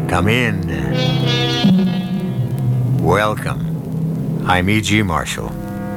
Come in. Welcome. I'm E.G. Marshall.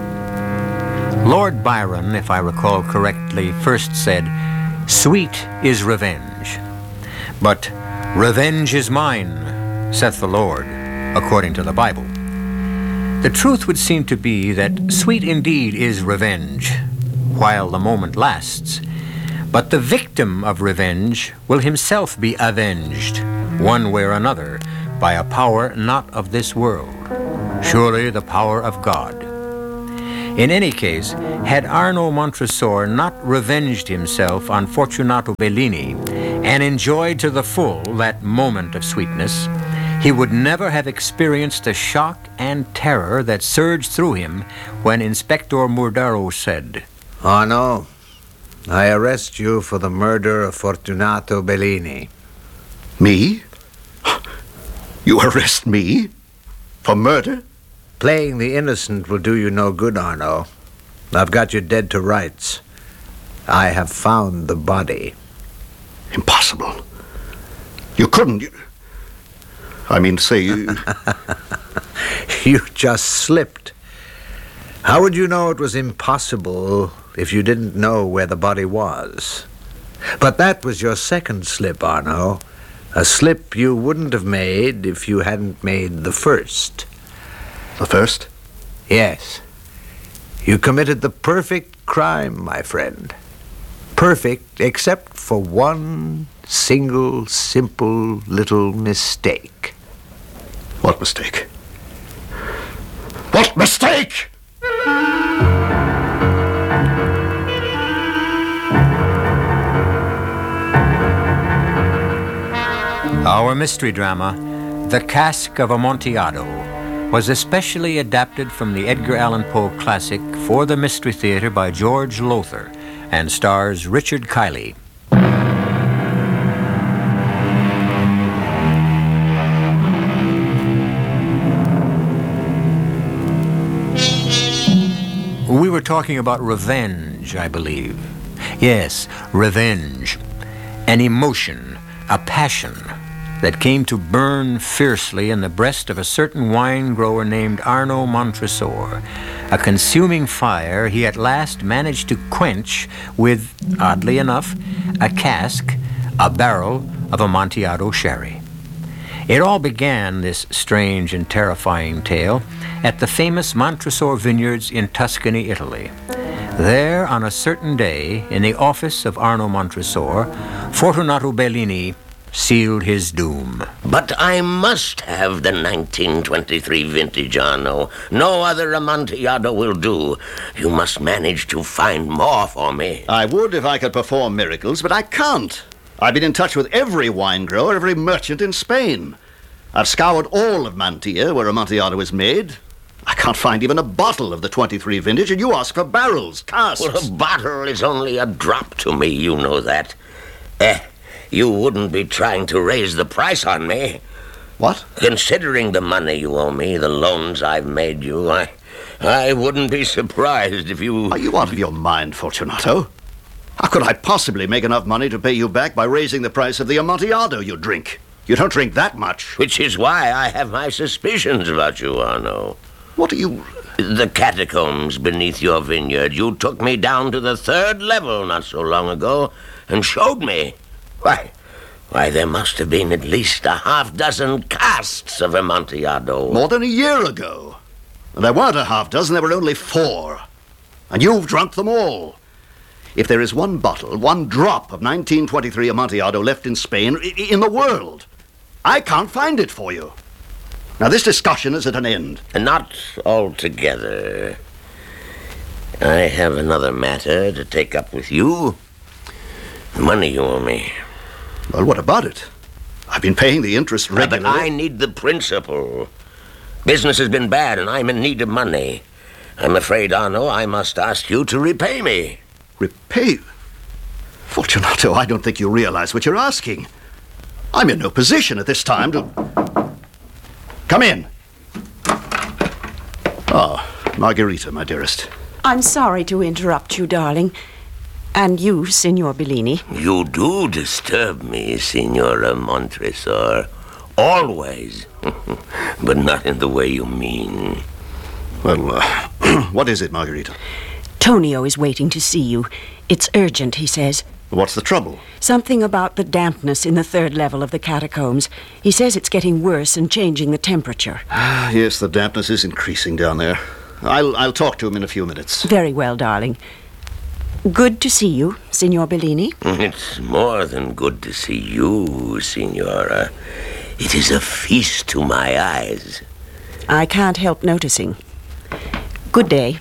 Lord Byron, if I recall correctly, first said, "Sweet is revenge. But revenge is mine, saith the Lord," according to the Bible. The truth would seem to be that sweet indeed is revenge, while the moment lasts. But the victim of revenge will himself be avenged, one way or another, by a power not of this world, surely the power of God. In any case, had Arno Montresor not revenged himself on Fortunato Bellini and enjoyed to the full that moment of sweetness, he would never have experienced the shock and terror that surged through him when Inspector Murdaro said, "Arno, I arrest you for the murder of Fortunato Bellini." Me? You arrest me? For murder? Playing the innocent will do you no good, Arno. I've got you dead to rights. I have found the body. Impossible. You couldn't. I mean to say you... You just slipped. How would you know it was impossible if you didn't know where the body was? But that was your second slip, Arno. A slip you wouldn't have made if you hadn't made the first. The first? Yes. You committed the perfect crime, my friend. Perfect except for one single, simple little mistake. What mistake? What mistake? Our mystery drama, The Cask of Amontillado, was especially adapted from the Edgar Allan Poe classic For the Mystery Theater by George Lowther and stars Richard Kiley. We were talking about revenge, I believe. Yes, revenge. An emotion, a passion that came to burn fiercely in the breast of a certain wine grower named Arno Montresor, a consuming fire he at last managed to quench with, oddly enough, a cask, a barrel of Amontillado sherry. It all began, this strange and terrifying tale, at the famous Montresor vineyards in Tuscany, Italy. There, on a certain day, in the office of Arno Montresor, Fortunato Bellini sealed his doom. But I must have the 1923 vintage, Arno. No other Amontillado will do. You must manage to find more for me. I would if I could perform miracles, but I can't. I've been in touch with every wine grower, every merchant in Spain. I've scoured all of Mantilla, where Amontillado is made. I can't find even a bottle of the 23 vintage, and you ask for barrels, casks. Well, a bottle is only a drop to me, you know that. You wouldn't be trying to raise the price on me. What? Considering the money you owe me, the loans I've made you, I wouldn't be surprised if you... Are you out of your mind, Fortunato? How could I possibly make enough money to pay you back by raising the price of the Amontillado you drink? You don't drink that much. Which is why I have my suspicions about you, Arno. What are you... The catacombs beneath your vineyard. You took me down to the 3rd level not so long ago and showed me. Why, there must have been at least a half-dozen casks of Amontillado. More than a year ago. And there weren't a half-dozen, there were only 4. And you've drunk them all. If there is one bottle, one drop of 1923 Amontillado left in Spain, in the world, I can't find it for you. Now, this discussion is at an end. Not altogether. I have another matter to take up with you. The money you owe me. Well, what about it? I've been paying the interest regularly. But I need the principal. Business has been bad, and I'm in need of money. I'm afraid, Arno, I must ask you to repay me. Repay? Fortunato, I don't think you realize what you're asking. I'm in no position at this time to... Come in. Ah, Margherita, my dearest. I'm sorry to interrupt you, darling. And you, Signor Bellini. You do disturb me, Signora Montresor. Always. But not in the way you mean. Well, what is it, Margarita? Tonio is waiting to see you. It's urgent, he says. What's the trouble? Something about the dampness in the third level of the catacombs. He says it's getting worse and changing the temperature. Yes, the dampness is increasing down there. I'll talk to him in a few minutes. Very well, darling. Good to see you, Signor Bellini. It's more than good to see you, Signora. It is a feast to my eyes. I can't help noticing. Good day.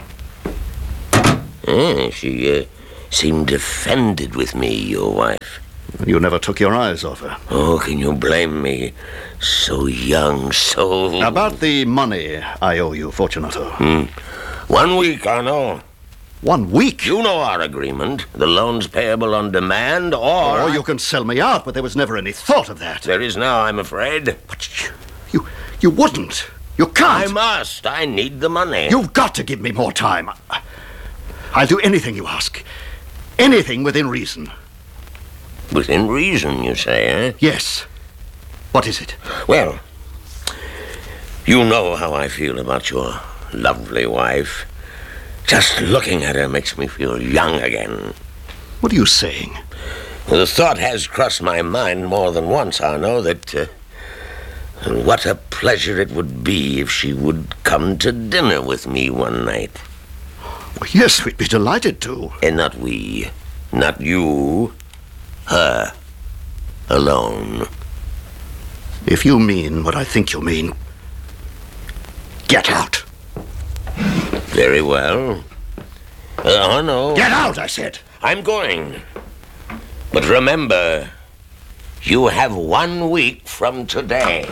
She seemed offended with me, your wife. You never took your eyes off her. Oh, can you blame me? So young, so... About the money I owe you, Fortunato. 1 week, Arno. 1 week? You know our agreement. The loan's payable on demand, or... Or you can sell me out, but there was never any thought of that. There is now, I'm afraid. But you wouldn't. You can't. I must. I need the money. You've got to give me more time. I'll do anything you ask. Anything within reason. Within reason, you say, eh? Yes. What is it? Well, you know how I feel about your lovely wife. Just looking at her makes me feel young again. What are you saying? The thought has crossed my mind more than once, Arno, that what a pleasure it would be if she would come to dinner with me one night. Well, yes, we'd be delighted to. And not we, not you, her, alone. If you mean what I think you mean, get out. Very well. Arno. Get out, I said. I'm going. But remember, you have 1 week from today.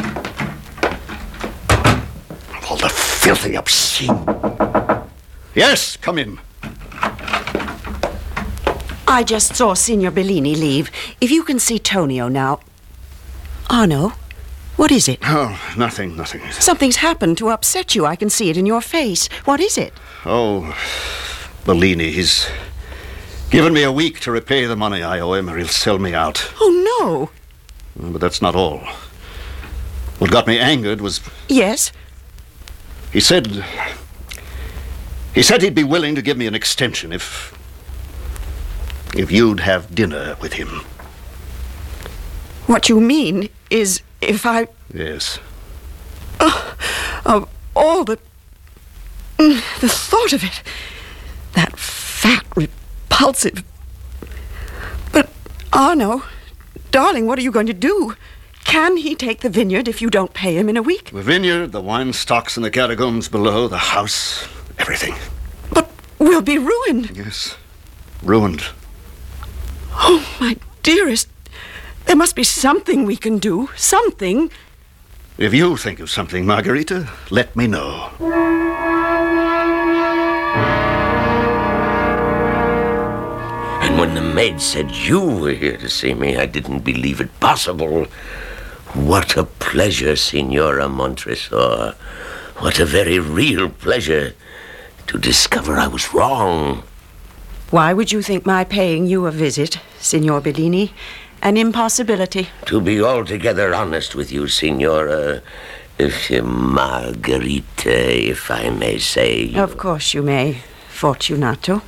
All the filthy, obscene... Yes, come in. I just saw Signor Bellini leave. If you can see Tonio now... Arno, what is it? Oh, nothing. Something's happened to upset you. I can see it in your face. What is it? Oh, Bellini, he's given me a week to repay the money I owe him, or he'll sell me out. Oh, no. But that's not all. What got me angered was... Yes? He said he'd be willing to give me an extension if you'd have dinner with him. What you mean is if I... Yes. Of all the thought of it. That fat, repulsive... But, Arno, darling, what are you going to do? Can he take the vineyard if you don't pay him in a week? The vineyard, the wine stocks in the catacombs below, the house, everything. But we'll be ruined. Yes, ruined. Oh, my dearest, there must be something we can do. Something. If you think of something, Margarita, let me know. And when the maid said you were here to see me, I didn't believe it possible. What a pleasure, Signora Montresor. What a very real pleasure to discover I was wrong. Why would you think my paying you a visit, Signor Bellini, an impossibility? To be altogether honest with you, Signora, Margarita, if I may say. Of course you may, Fortunato.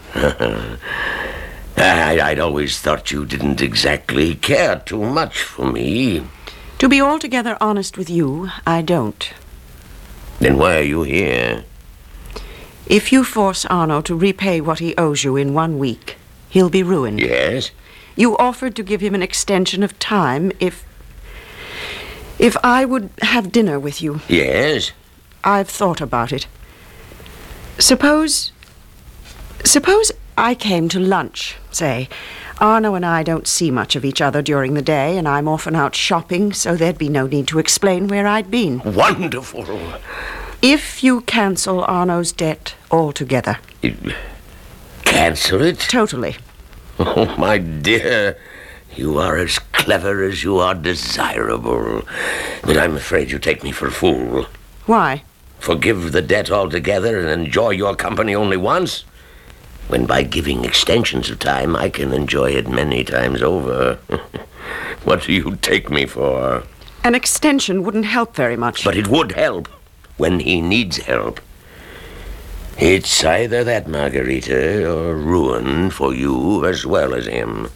I'd always thought you didn't exactly care too much for me. To be altogether honest with you, I don't. Then why are you here? If you force Arno to repay what he owes you in 1 week, he'll be ruined. Yes? You offered to give him an extension of time if I would have dinner with you. Yes? I've thought about it. Suppose I came to lunch, say. Arno and I don't see much of each other during the day, and I'm often out shopping, so there'd be no need to explain where I'd been. Wonderful. If you cancel Arno's debt altogether. Cancel it? Totally. Oh, my dear, you are as clever as you are desirable. But I'm afraid you take me for a fool. Why? Forgive the debt altogether and enjoy your company only once? When by giving extensions of time, I can enjoy it many times over. What do you take me for? An extension wouldn't help very much. But it would help when he needs help. It's either that, Margarita, or ruin for you as well as him.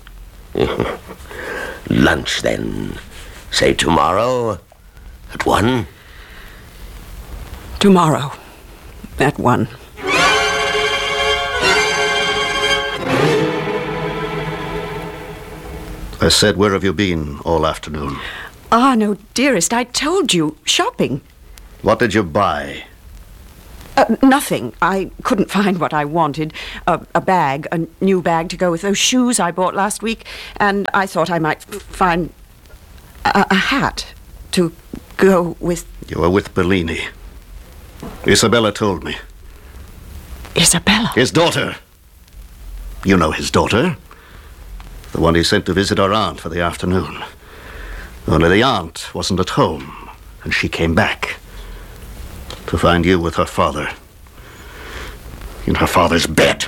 Lunch, then. Say tomorrow at 1? Tomorrow at 1. I said, where have you been all afternoon? No, dearest, I told you. Shopping. What did you buy? Nothing. I couldn't find what I wanted. A bag, a new bag to go with those shoes I bought last week, and I thought I might find a hat to go with... You were with Bellini. Isabella told me. Isabella? His daughter. You know his daughter. The one he sent to visit our aunt for the afternoon. Only the aunt wasn't at home, and she came back to find you with her father in her father's bed.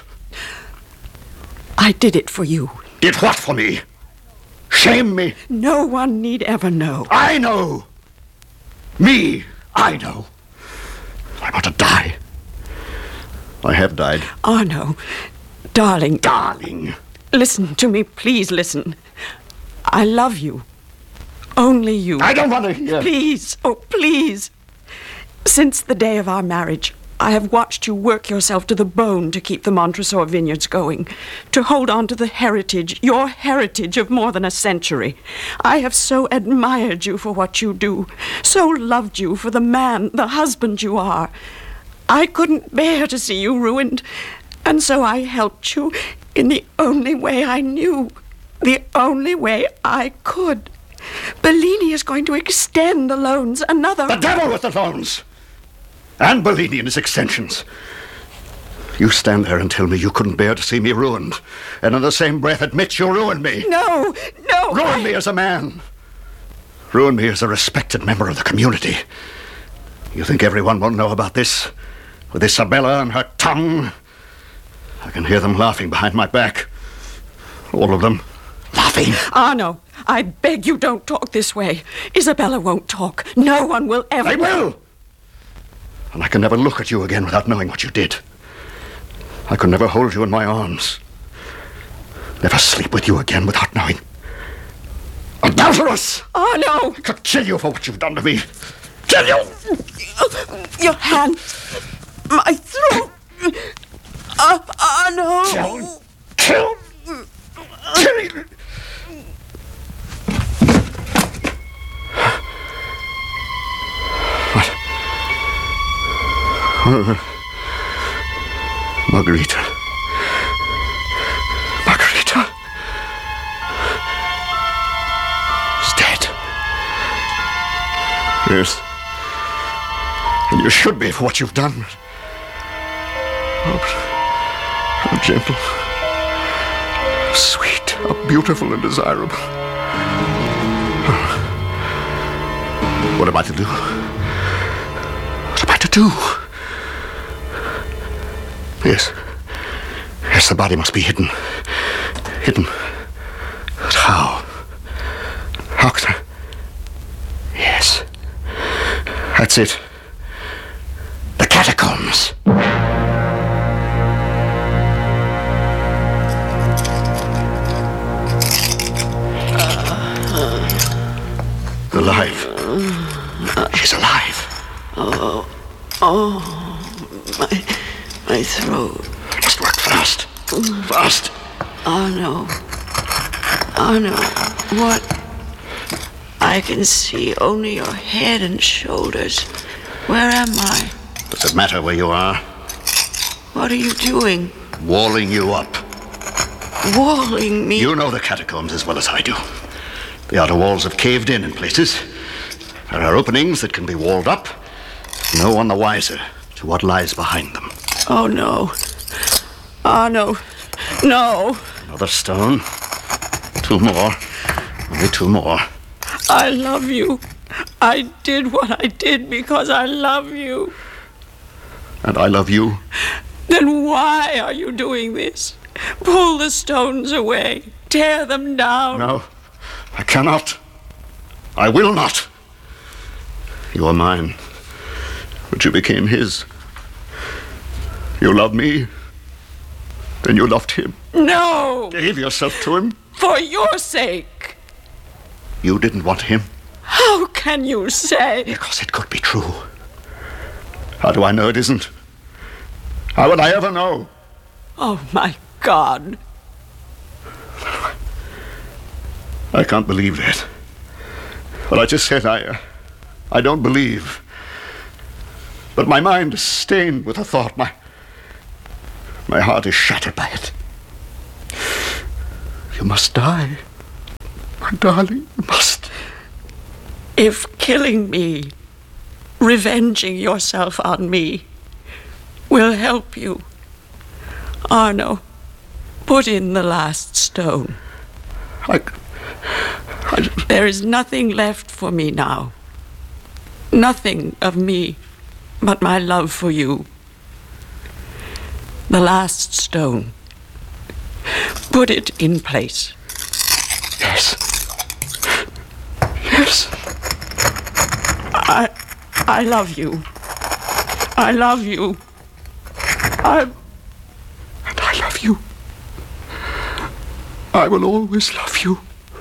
I did it for you. Did what for me? Shame me? No one need ever know. I know. Me, I know. I want to die. I have died. Arno, darling. Darling. Listen to me, please listen. I love you. Only you. I don't want to hear. Please, oh, please. Since the day of our marriage, I have watched you work yourself to the bone to keep the Montresor vineyards going, to hold on to the heritage, your heritage of more than a century. I have so admired you for what you do, so loved you for the man, the husband you are. I couldn't bear to see you ruined, and so I helped you in the only way I knew, the only way I could. Bellini is going to extend the loans another... The devil with the loans! And Bellini and his extensions. You stand there and tell me you couldn't bear to see me ruined, and in the same breath admit you ruined me. No, no! Ruin me as a man. Ruin me as a respected member of the community. You think everyone will know about this? With Isabella and her tongue? I can hear them laughing behind my back. All of them. Laughing. Arno, I beg you don't talk this way. Isabella won't talk. No one will ever... They will! And I can never look at you again without knowing what you did. I could never hold you in my arms. Never sleep with you again without knowing. Adulterous! Arno! I could kill you for what you've done to me. Kill you! Your hand. My throat. Arno! Kill! Kill! Kill! Margarita. Margarita. Is dead. Yes. And you should be for what you've done. Oh, how gentle. Sweet. How beautiful and desirable. What am I to do? What am I to do? Yes. Yes, the body must be hidden. Hidden. But how? How can I... Yes. That's it. The catacombs. Alive. She's alive. My throat. Must work fast. Fast. Arno, what? I can see only your head and shoulders. Where am I? Does it matter where you are? What are you doing? Walling you up. Walling me? You know the catacombs as well as I do. The outer walls have caved in places. There are openings that can be walled up. No one the wiser to what lies behind them. Oh, no. Arno, no. Another stone. 2 more. Only 2 more. I love you. I did what I did because I love you. And I love you. Then why are you doing this? Pull the stones away. Tear them down. No, I cannot. I will not. You were mine, but you became his. You loved me, then you loved him. No! Gave yourself to him. For your sake. You didn't want him. How can you say? Because it could be true. How do I know it isn't? How would I ever know? Oh, my God. I can't believe that. What I just said, I don't believe. But my mind is stained with the thought. My heart is shattered by it. You must die. My darling, you must. If killing me, revenging yourself on me, will help you, Arno, put in the last stone. There is nothing left for me now. Nothing of me but my love for you. The last stone. Put it in place. Yes. Yes. I love you. I love you. And I love you. I will always love you.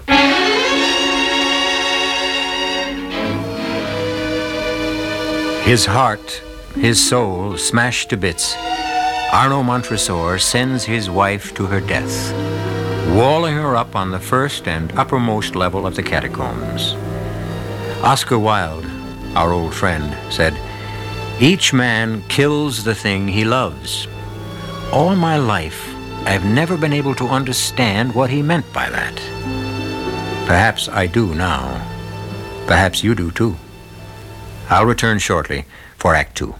His heart, his soul smashed to bits, Arno Montresor sends his wife to her death, walling her up on the first and uppermost level of the catacombs. Oscar Wilde, our old friend, said, "Each man kills the thing he loves." All my life, I've never been able to understand what he meant by that. Perhaps I do now. Perhaps you do too. I'll return shortly for Act Two.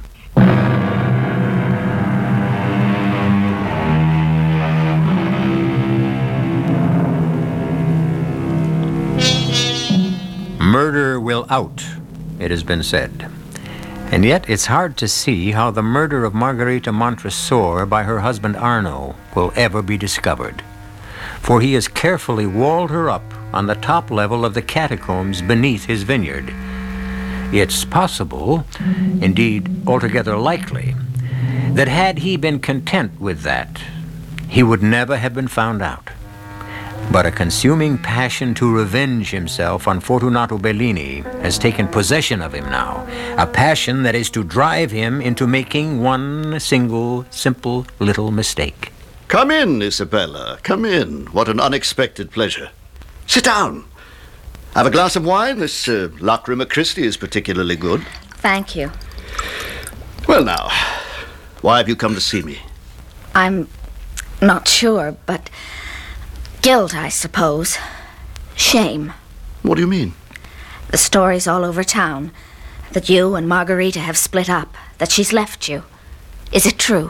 Murder will out, it has been said. And yet it's hard to see how the murder of Margarita Montresor by her husband Arno will ever be discovered. For he has carefully walled her up on the top level of the catacombs beneath his vineyard. It's possible, indeed altogether likely, that had he been content with that, he would never have been found out. But a consuming passion to revenge himself on Fortunato Bellini has taken possession of him now, a passion that is to drive him into making one single, simple little mistake. Come in, Isabella. Come in. What an unexpected pleasure. Sit down. Have a glass of wine? This Lacrima Christi is particularly good. Thank you. Well, now, why have you come to see me? I'm not sure, but guilt, I suppose. Shame. What do you mean? The story's all over town. That you and Margarita have split up. That she's left you. Is it true?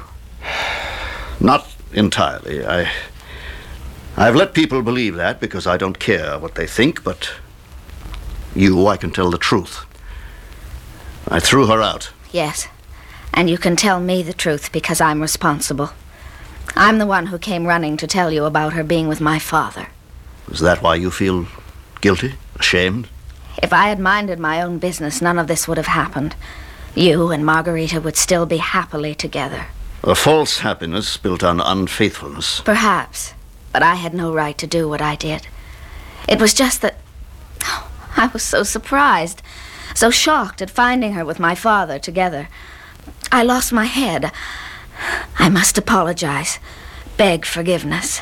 Not entirely. I've let people believe that because I don't care what they think, but I can tell the truth. I threw her out. Yes. And you can tell me the truth because I'm responsible. I'm the one who came running to tell you about her being with my father. Is that why you feel guilty? Ashamed? If I had minded my own business, none of this would have happened. You and Margarita would still be happily together. A false happiness built on unfaithfulness. Perhaps. But I had no right to do what I did. It was just that I was so surprised, so shocked at finding her with my father together. I lost my head. I must apologize, beg forgiveness.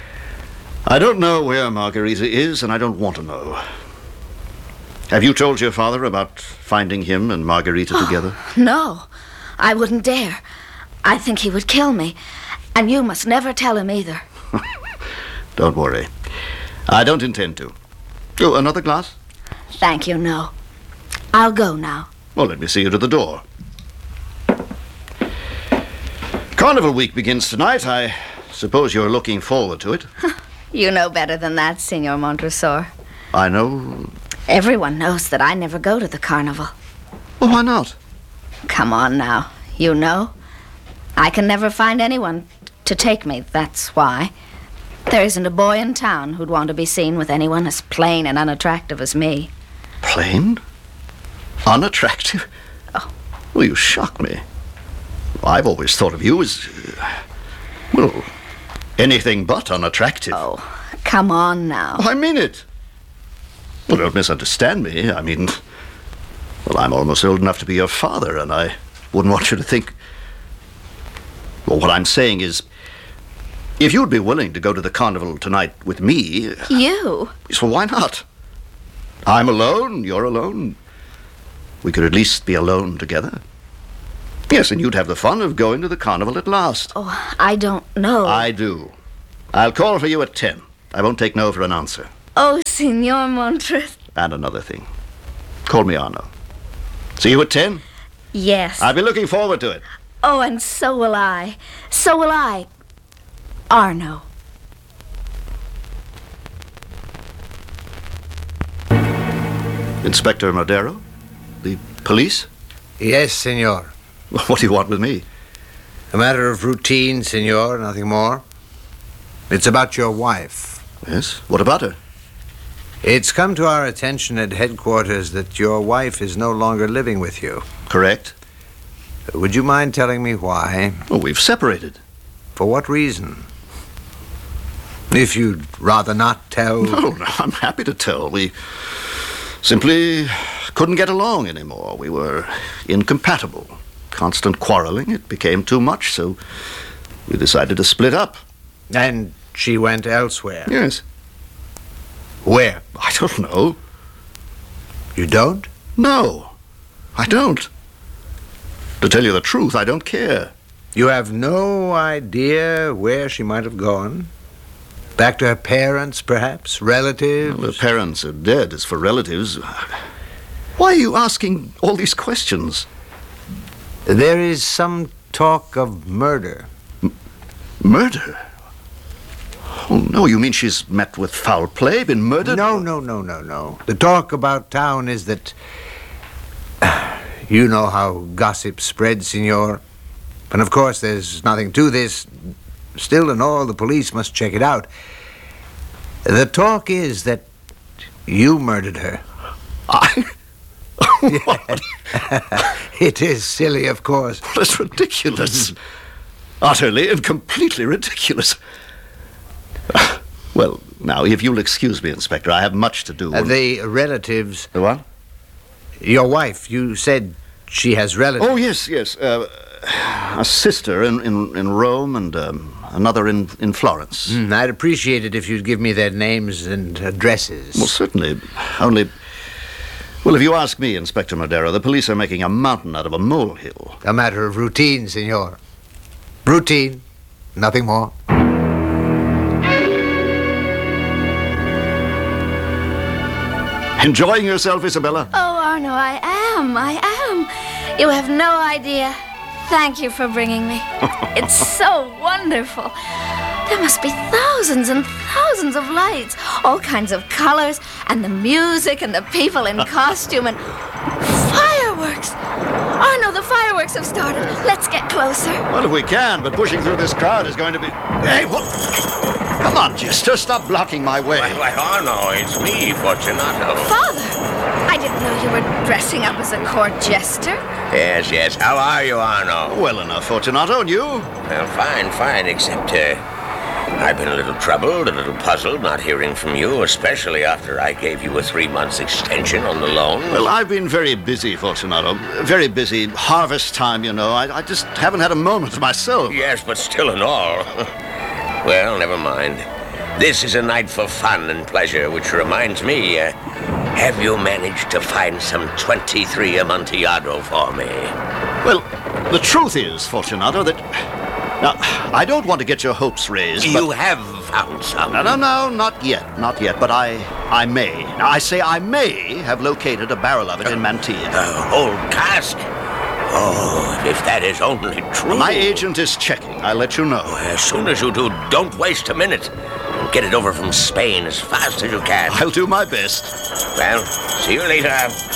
I don't know where Margarita is, and I don't want to know. Have you told your father about finding him and Margarita together? No, I wouldn't dare. I think he would kill me, and you must never tell him either. Don't worry. I don't intend to. Oh, another glass? Thank you, no. I'll go now. Well, let me see you to the door. Carnival week begins tonight. I suppose you're looking forward to it. You know better than that, Signor Montresor. I know. Everyone knows that I never go to the carnival. Well, why not? Come on now. You know. I can never find anyone to take me, that's why. There isn't a boy in town who'd want to be seen with anyone as plain and unattractive as me. Plain? Unattractive? Oh. Well, you shock me. I've always thought of you as, well, anything but unattractive. Oh, come on now. I mean it. Well, don't misunderstand me. I mean, well, I'm almost old enough to be your father, and I wouldn't want you to think... Well, what I'm saying is, if you'd be willing to go to the carnival tonight with me... You? So why not? I'm alone, you're alone. We could at least be alone together. Yes, and you'd have the fun of going to the carnival at last. Oh, I don't know. I do. I'll call for you at 10. I won't take no for an answer. Oh, Signor Montres. And another thing. Call me Arno. See you at 10? Yes. I'll be looking forward to it. Oh, and so will I. So will I. Arno. Inspector Madero? The police? Yes, senor. What do you want with me? A matter of routine, senor, nothing more. It's about your wife. Yes? What about her? It's come to our attention at headquarters that your wife is no longer living with you. Correct. Would you mind telling me why? Well, we've separated. For what reason? If you'd rather not tell... No, I'm happy to tell. We simply couldn't get along anymore. We were incompatible. Constant quarreling. It became too much, so we decided to split up. And she went elsewhere? Yes. Where? I don't know. You don't? No, I don't. To tell you the truth, I don't care. You have no idea where she might have gone? Back to her parents, perhaps? Relatives? Well, her parents are dead. As for relatives... Why are you asking all these questions? There is some talk of murder. Murder? Oh, no, you mean she's met with foul play, been murdered? No. The talk about town is that... You know how gossip spreads, senor. And of course, there's nothing to this. Still and all, the police must check it out. The talk is that you murdered her. I? What? It is silly, of course. That's ridiculous. Utterly and completely ridiculous. Well, now, if you'll excuse me, Inspector, I have much to do. The relatives... The what? Your wife, you said she has relatives. Oh, yes. A sister in Rome and another in Florence. I'd appreciate it if you'd give me their names and addresses. Well, certainly. Only... Well, if you ask me, Inspector Madero, the police are making a mountain out of a molehill. A matter of routine, senor. Routine. Nothing more. Enjoying yourself, Isabella? Oh, Arno, I am. You have no idea. Thank you for bringing me. It's so wonderful. There must be thousands and thousands of lights, all kinds of colors, and the music and the people in costume and fireworks. Arno, the fireworks have started. Let's get closer. Well, if we can, but pushing through this crowd is going to be... Hey, what? Come on, Chester, stop blocking my way. Why, Arno, it's me, Fortunato. Father, I didn't know you were dressing up as a court jester. Yes. How are you, Arno? Well enough, Fortunato, and you? Well, fine, except, I've been a little troubled, a little puzzled not hearing from you, especially after I gave you a 3-month extension on the loan. Well, I've been very busy, Fortunato. Very busy. Harvest time, you know. I just haven't had a moment to myself. Yes, but still and all. Well, never mind. This is a night for fun and pleasure, which reminds me, have you managed to find some 23 Amontillado for me? Well, the truth is, Fortunato, that... Now, I don't want to get your hopes raised, but... You have found some. No, not yet, but I may. Now, I say I may have located a barrel of it in Mantilla. A whole cask? Oh, if that is only true. My agent is checking. I'll let you know. As soon as you do, don't waste a minute. Get it over from Spain as fast as you can. I'll do my best. Well, see you later.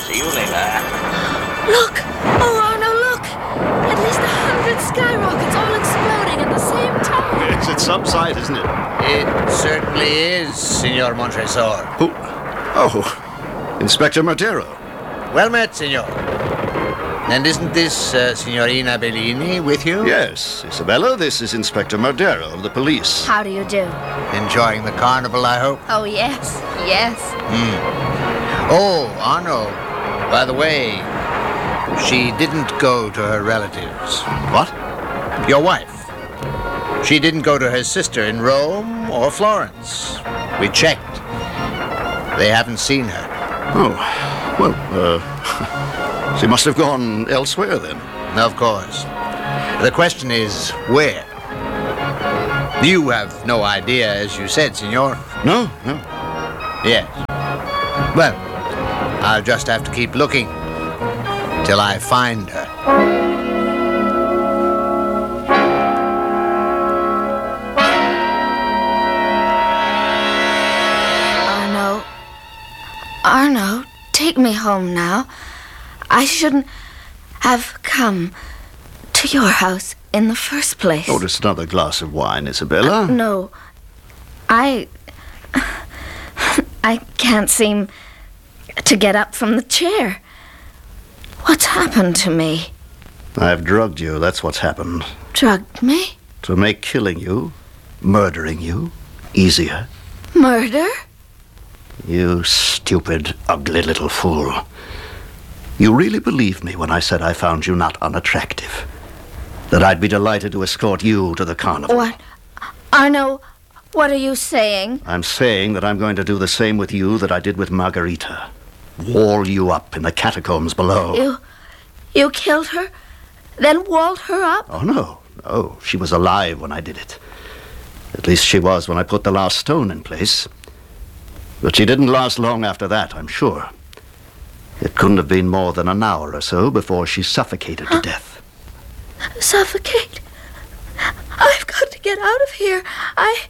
Look! Oh, Arno, look! At least 100 skyrockets all exploding at the same time. Yes, it's some sight, isn't it? It certainly is, Senor Montresor. Who? Oh, Inspector Madero. Well met, Signor. And isn't this Signorina Bellini with you? Yes, Isabella, this is Inspector Murdero of the police. How do you do? Enjoying the carnival, I hope? Oh, yes, yes. Oh, Arno, by the way, she didn't go to her relatives. What? Your wife. She didn't go to her sister in Rome or Florence. We checked. They haven't seen her. Oh, well, she must have gone elsewhere then. Of course. The question is, where? You have no idea, as you said, Signor. No. Yes. Well, I'll just have to keep looking till I find her. Arno, take me home now. I shouldn't have come to your house in the first place. Oh, just another glass of wine, Isabella. No. I can't seem to get up from the chair. What's happened to me? I've drugged you, that's what's happened. Drugged me? To make killing you, murdering you, easier. Murder? You stupid, ugly little fool. You really believed me when I said I found you not unattractive? That I'd be delighted to escort you to the carnival? What? Arno, what are you saying? I'm saying that I'm going to do the same with you that I did with Margarita. Wall you up in the catacombs below. You killed her? Then walled her up? Oh, no. She was alive when I did it. At least she was when I put the last stone in place. But she didn't last long after that, I'm sure. It couldn't have been more than an hour or so before she suffocated to death. Suffocate? I've got to get out of here. I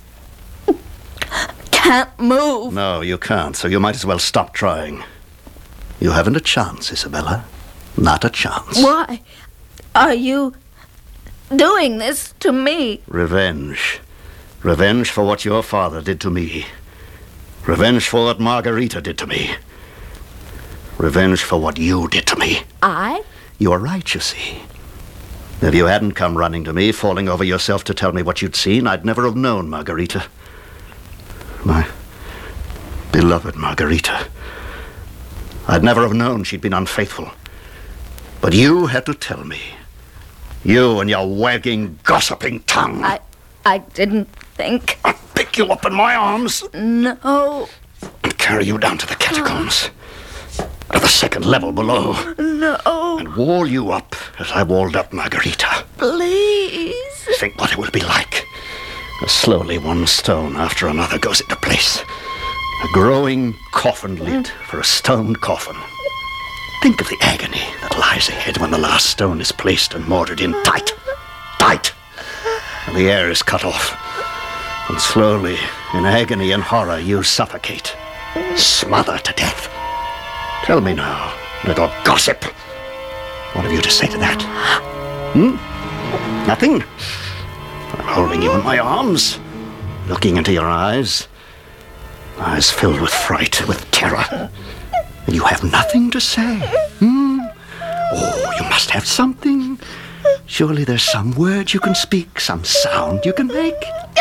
can't move. No, you can't, so you might as well stop trying. You haven't a chance, Isabella. Not a chance. Why are you doing this to me? Revenge. Revenge for what your father did to me. Revenge for what Margarita did to me. Revenge for what you did to me. I? You're right, you see. If you hadn't come running to me, falling over yourself to tell me what you'd seen, I'd never have known Margarita. My beloved Margarita. I'd never have known she'd been unfaithful. But you had to tell me. You and your wagging, gossiping tongue. I didn't think. I'll pick you up in my arms. No. And carry you down to the catacombs. To the second level below. No. And wall you up as I walled up Margarita. Please. Think what it will be like. As slowly one stone after another goes into place. A growing coffin lid for a stone coffin. Think of the agony that lies ahead when the last stone is placed and mortared in tight. Tight! And the air is cut off. And slowly, in agony and horror, you suffocate. Smother to death. Tell me now, little gossip. What have you to say to that? Nothing? I'm holding you in my arms, looking into your eyes. Eyes filled with fright, with terror. And you have nothing to say. Oh, you must have something. Surely there's some word you can speak, some sound you can make.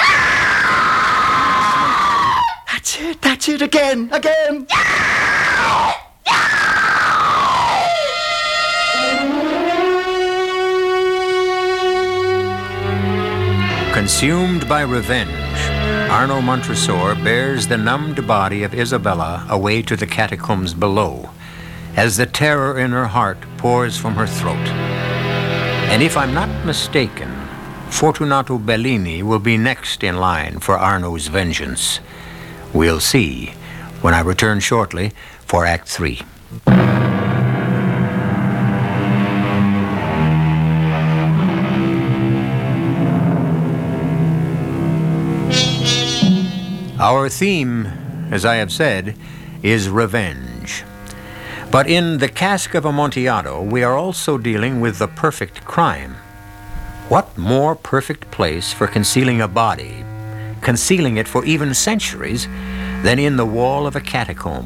That's it, again. Consumed by revenge, Arno Montresor bears the numbed body of Isabella away to the catacombs below, as the terror in her heart pours from her throat. And if I'm not mistaken, Fortunato Bellini will be next in line for Arno's vengeance. We'll see when I return shortly for Act 3. Our theme, as I have said, is revenge. But in The Cask of Amontillado, we are also dealing with the perfect crime. What more perfect place for concealing a body, concealing it for even centuries, than in the wall of a catacomb,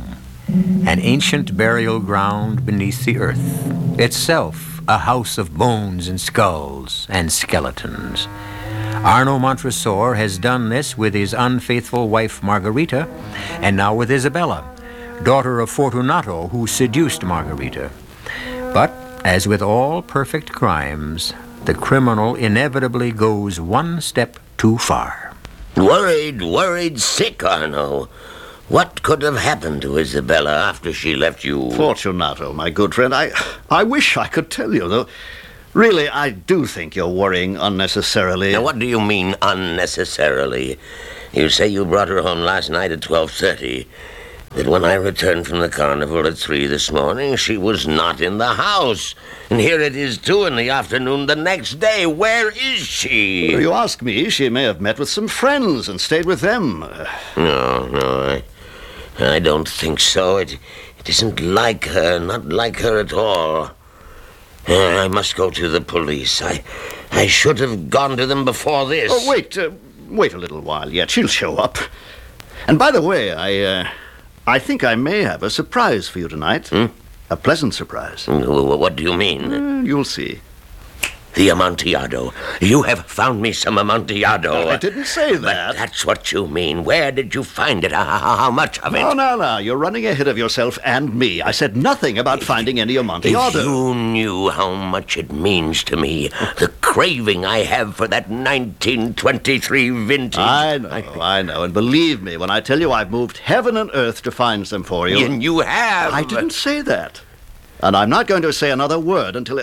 an ancient burial ground beneath the earth, itself a house of bones and skulls and skeletons. Arno Montresor has done this with his unfaithful wife Margarita, and now with Isabella, daughter of Fortunato, who seduced Margarita. But, as with all perfect crimes, the criminal inevitably goes one step too far. Worried sick, Arno. What could have happened to Isabella after she left you? Fortunato, my good friend, I wish I could tell you, though. Really, I do think you're worrying unnecessarily. Now, what do you mean, unnecessarily? You say you brought her home last night at 12:30. That when I returned from the carnival at 3 this morning, she was not in the house. And here it is 2 in the afternoon the next day. Where is she? If you ask me, she may have met with some friends and stayed with them. No, I don't think so. It isn't like her, not like her at all. I must go to the police. I should have gone to them before this. Oh, wait a little while yet. She'll show up. And by the way, I think I may have a surprise for you tonight. A pleasant surprise. What do you mean? You'll see. The Amontillado. You have found me some Amontillado. I didn't say that. But that's what you mean. Where did you find it? How much of it? No. You're running ahead of yourself and me. I said nothing about finding any Amontillado. If you knew how much it means to me, the craving I have for that 1923 vintage. I know. And believe me, when I tell you I've moved heaven and earth to find some for you. And you have. I didn't say that. And I'm not going to say another word until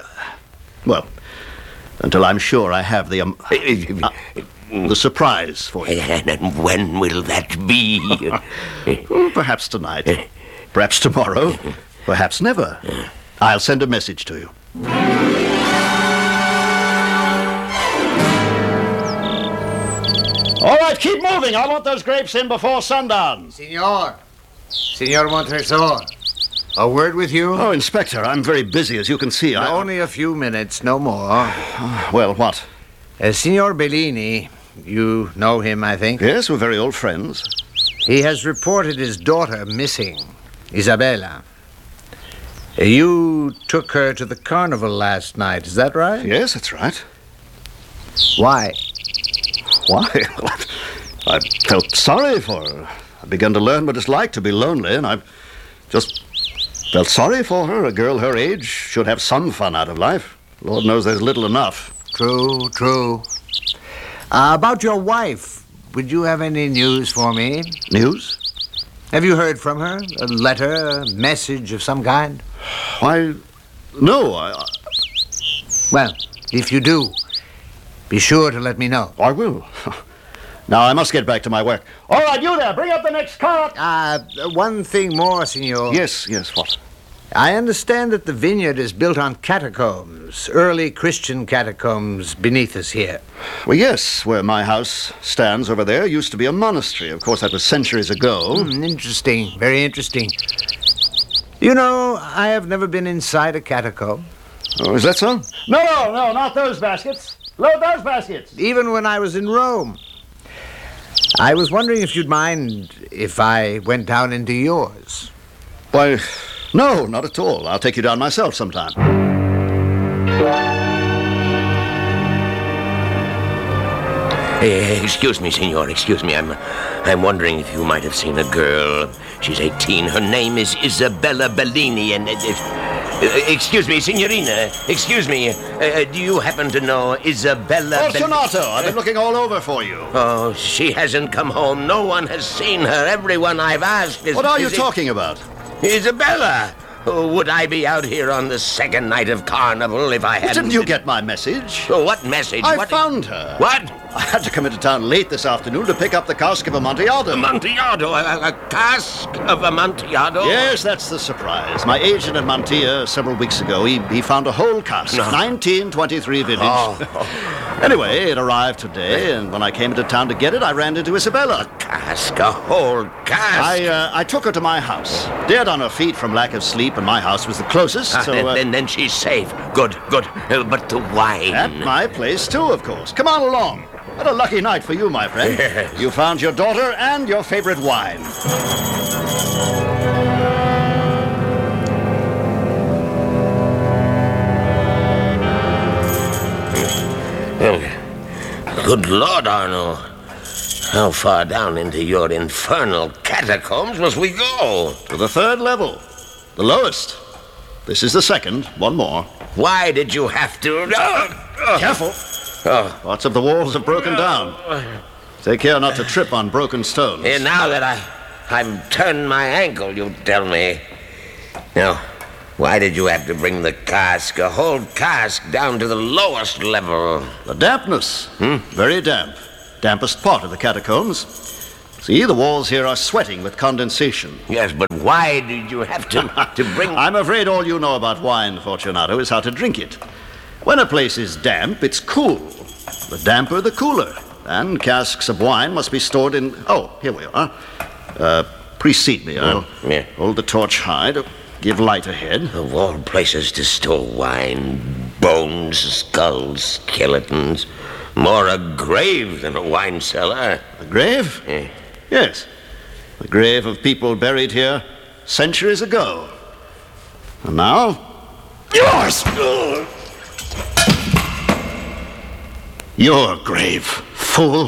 I'm sure I have the surprise for you. And when will that be? Perhaps tonight. Perhaps tomorrow. Perhaps never. I'll send a message to you. All right, keep moving. I want those grapes in before sundown. Senor Montresor, a word with you? Oh, Inspector, I'm very busy, as you can see. Only a few minutes, no more. Well, what? Signor Bellini, you know him, I think? Yes, we're very old friends. He has reported his daughter missing, Isabella. You took her to the carnival last night, is that right? Yes, that's right. Why? Why? I felt sorry for her. I began to learn what it's like to be lonely, and I just felt sorry for her. A girl her age should have some fun out of life. Lord knows there's little enough. True. About your wife, would you have any news for me? News? Have you heard from her? A letter, a message of some kind? Why, no, Well, if you do, be sure to let me know. I will. Now, I must get back to my work. All right, you there, bring up the next cart. One thing more, senor. Yes, what? I understand that the vineyard is built on catacombs, early Christian catacombs beneath us here. Well, yes, where my house stands over there used to be a monastery. Of course, that was centuries ago. Interesting, very interesting. You know, I have never been inside a catacomb. Oh, is that so? No, not those baskets. Load those baskets. Even when I was in Rome. I was wondering if you'd mind if I went down into yours. Why, no, not at all. I'll take you down myself sometime. Excuse me, senor, excuse me. I'm wondering if you might have seen a girl. She's 18. Her name is Isabella Bellini, and... excuse me, signorina. Excuse me. Do you happen to know Isabella Fortunato, I've been looking all over for you. Oh, she hasn't come home. No one has seen her. Everyone I've asked is... What are you talking about? Isabella! Would I be out here on the second night of carnival if I hadn't... Didn't you get my message? Oh, what message? I found her. What? I had to come into town late this afternoon to pick up the cask of Amontillado. Amontillado? A cask of Amontillado? Yes, that's the surprise. My agent at Montilla several weeks ago, he found a whole cask. No. 1923 vintage. Oh. Anyway, it arrived today, and when I came into town to get it, I ran into Isabella. A whole cask? I took her to my house. Dead on her feet from lack of sleep, and my house was the closest, so... Then she's safe. Good. But the wine... At my place, too, of course. Come on along. What a lucky night for you, my friend. Yes. You found your daughter and your favorite wine. Good Lord, Arno. How far down into your infernal catacombs must we go? To the third level. The lowest. This is the second. One more. Why did you have to... Careful. Parts of the walls have broken down. Take care not to trip on broken stones. Here, now that I've turned my ankle, you tell me. Now, why did you have to bring the cask, a whole cask, down to the lowest level? The dampness. Very damp. Dampest part of the catacombs. See, the walls here are sweating with condensation. Yes, but why did you have to bring... I'm afraid all you know about wine, Fortunato, is how to drink it. When a place is damp, it's cool. The damper, the cooler. And casks of wine must be stored in... Oh, here we are. Precede me. I'll hold the torch high to give light ahead. Of all places to store wine, bones, skulls, skeletons. More a grave than a wine cellar. A grave? Yeah. Yes. The grave of people buried here centuries ago. And now, yours! Your grave, fool.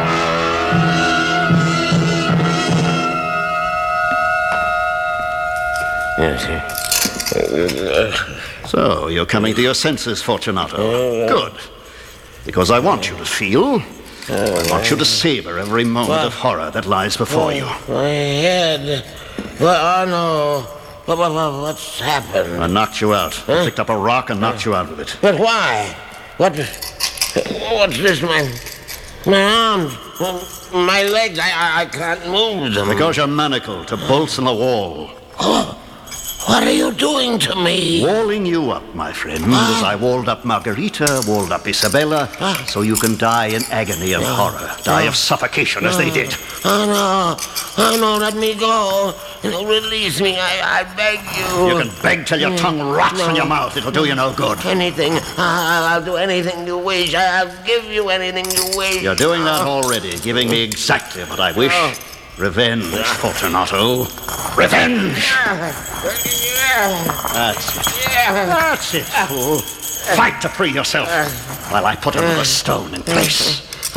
So, you're coming to your senses, Fortunato. Good. Because I want you to feel. I want you to savor every moment of horror that lies before you. My head. Oh, no. What's happened? I knocked you out. I picked up a rock and knocked you out with it. But why? What's this? My arms, my legs, I can't move them. Because you're manacled to bolts in the wall. What are you doing to me? Walling you up, my friend, as I walled up Margarita, walled up Isabella, so you can die in agony of horror, die of suffocation as they did. Oh, no, let me go. Release me, I beg you. You can beg till your tongue rots in your mouth. It'll do you no good. Anything. I'll do anything you wish. I'll give you anything you wish. You're doing that already, giving me exactly what I wish. Revenge, Fortunato. Revenge! That's it. That's it, fool. Fight to free yourself while I put another stone in place.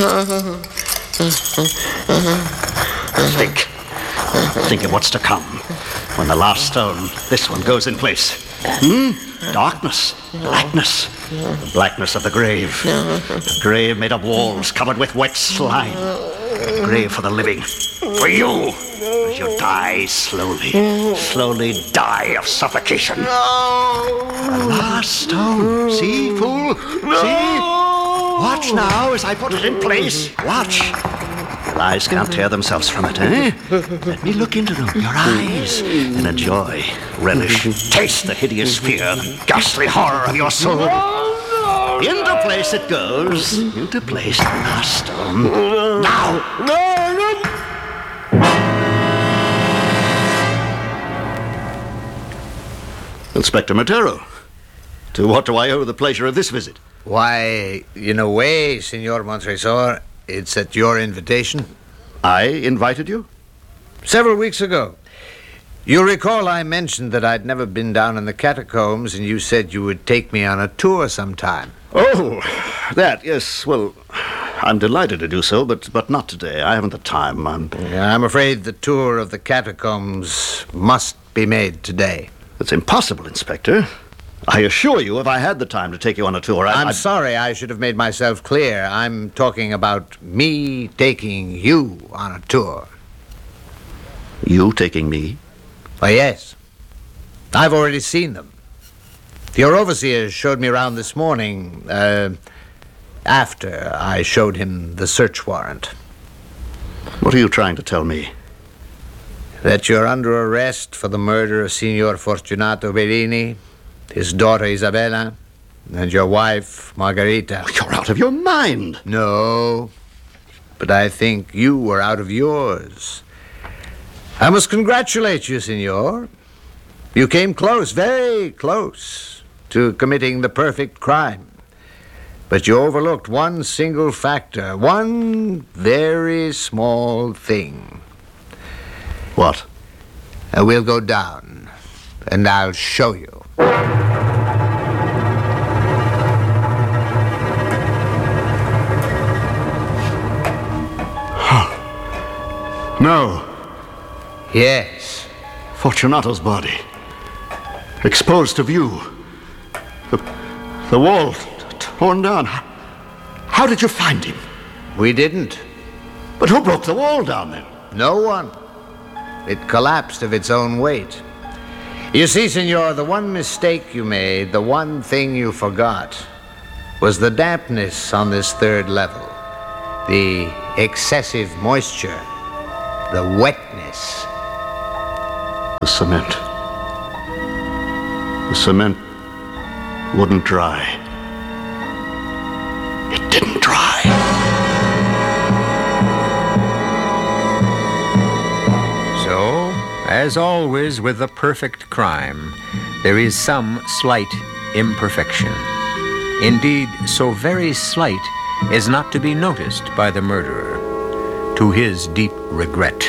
Think of what's to come when the last stone, this one, goes in place. Darkness, blackness, the blackness of the grave. The grave made of walls covered with wet slime. The grave for the living. For you, as you die slowly die of suffocation. The last stone. See, fool? See? Watch now as I put it in place. Watch. Your eyes can't tear themselves from it, eh? Let me look into them, your eyes, and enjoy, relish, taste the hideous fear, the ghastly horror of your soul. Into place it goes. Into place, the last stone. Now! Inspector Matero, to what do I owe the pleasure of this visit? Why, in a way, Signor Montresor, it's at your invitation. I invited you? Several weeks ago. You recall I mentioned that I'd never been down in the catacombs, and you said you would take me on a tour sometime. Oh, that, yes. Well, I'm delighted to do so, but not today. I haven't the time. I'm afraid the tour of the catacombs must be made today. It's impossible, Inspector. I assure you, if I had the time to take you on a tour, I'm sorry, I should have made myself clear. I'm talking about me taking you on a tour. You taking me? Why, yes. I've already seen them. Your overseer showed me around this morning, after I showed him the search warrant. What are you trying to tell me? That you're under arrest for the murder of Signor Fortunato Bellini, his daughter Isabella, and your wife Margarita. You're out of your mind. No, but I think you were out of yours. I must congratulate you, Signor. You came close, very close, to committing the perfect crime. But you overlooked one single factor, one very small thing. What? We'll go down, and I'll show you. No. Yes. Fortunato's body. Exposed to view. The wall torn down. How did you find him? We didn't. But who broke the wall down then? No one. It collapsed of its own weight. You see, senor, the one mistake you made, the one thing you forgot, was the dampness on this third level. The excessive moisture. The wetness. The cement. The cement wouldn't dry. It didn't dry. So, as always with a perfect crime, there is some slight imperfection. Indeed, so very slight as not to be noticed by the murderer, to his deep regret.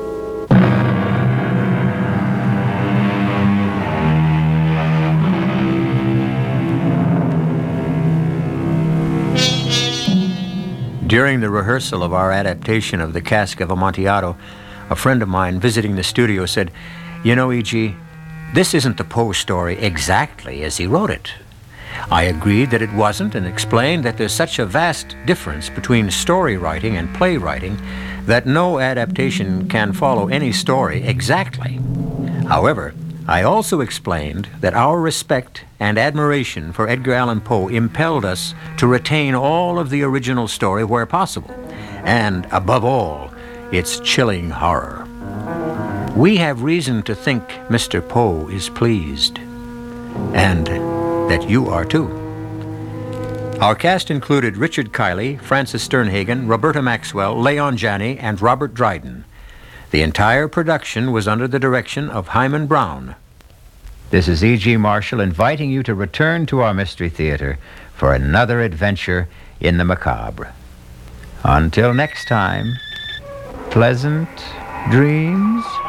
During the rehearsal of our adaptation of The Cask of Amontillado, a friend of mine visiting the studio said, "You know, E.G., this isn't the Poe story exactly as he wrote it." I agreed that it wasn't and explained that there's such a vast difference between story writing and playwriting that no adaptation can follow any story exactly. However, I also explained that our respect and admiration for Edgar Allan Poe impelled us to retain all of the original story where possible, and, above all, its chilling horror. We have reason to think Mr. Poe is pleased, and that you are too. Our cast included Richard Kiley, Francis Sternhagen, Roberta Maxwell, Leon Janney, and Robert Dryden. The entire production was under the direction of Hyman Brown. This is E.G. Marshall inviting you to return to our Mystery Theater for another adventure in the macabre. Until next time, pleasant dreams.